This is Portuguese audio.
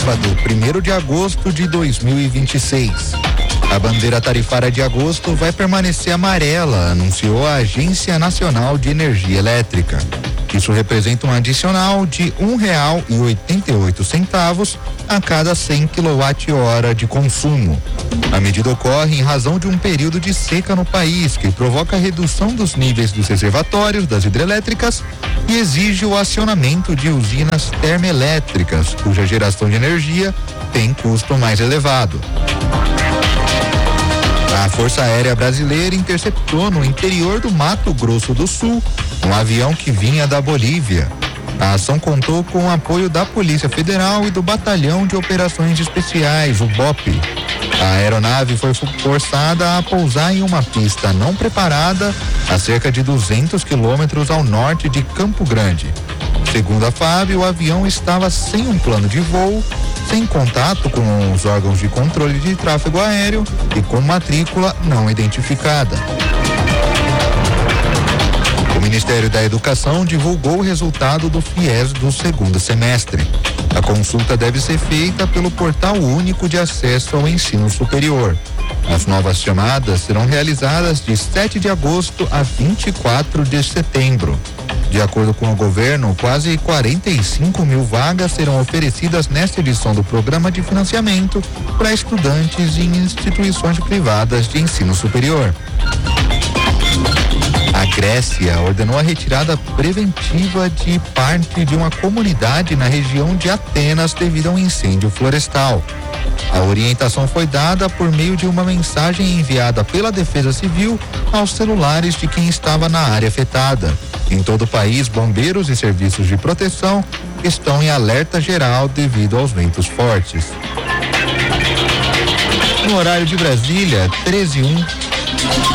sábado, 1º de agosto de 2026. A bandeira tarifária de agosto vai permanecer amarela, anunciou a Agência Nacional de Energia Elétrica. Isso representa um adicional de R$1,88 a cada 100 kWh de consumo. A medida ocorre em razão de um período de seca no país, que provoca a redução dos níveis dos reservatórios das hidrelétricas e exige o acionamento de usinas termoelétricas, cuja geração de energia tem custo mais elevado. A Força Aérea Brasileira interceptou no interior do Mato Grosso do Sul um avião que vinha da Bolívia. A ação contou com o apoio da Polícia Federal e do Batalhão de Operações Especiais, o BOP. A aeronave foi forçada a pousar em uma pista não preparada a cerca de 200 quilômetros ao norte de Campo Grande. Segundo a FAB, o avião estava sem um plano de voo, sem contato com os órgãos de controle de tráfego aéreo e com matrícula não identificada. O Ministério da Educação divulgou o resultado do FIES do segundo semestre. A consulta deve ser feita pelo Portal Único de Acesso ao Ensino Superior. As novas chamadas serão realizadas de 7 de agosto a 24 de setembro. De acordo com o governo, quase 45 mil vagas serão oferecidas nesta edição do programa de financiamento para estudantes em instituições privadas de ensino superior. A Grécia ordenou a retirada preventiva de parte de uma comunidade na região de Atenas devido a um incêndio florestal. A orientação foi dada por meio de uma mensagem enviada pela Defesa Civil aos celulares de quem estava na área afetada. Em todo o país, bombeiros e serviços de proteção estão em alerta geral devido aos ventos fortes. No horário de Brasília, 13h01.